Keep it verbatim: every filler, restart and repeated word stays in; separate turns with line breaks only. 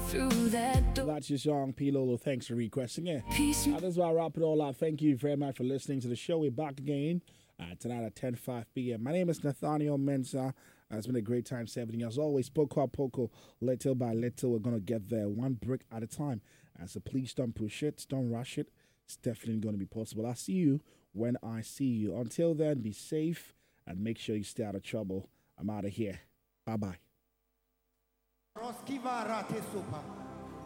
through that door.
That's your song, P. Lolo. Thanks for requesting it.
Peace.
Uh, this is where I wrap it all up. Thank you very much for listening to the show. We're back again uh, tonight at ten five p.m. My name is Nathaniel Mensah. Uh, it's been a great time serving you. As always, poco a poco, little by little, we're going to get there one brick at a time. Uh, so please don't push it. Don't rush it. It's definitely going to be possible. I'll see you when I see you. Until then, be safe and make sure you stay out of trouble. I'm out of here. Bye-bye.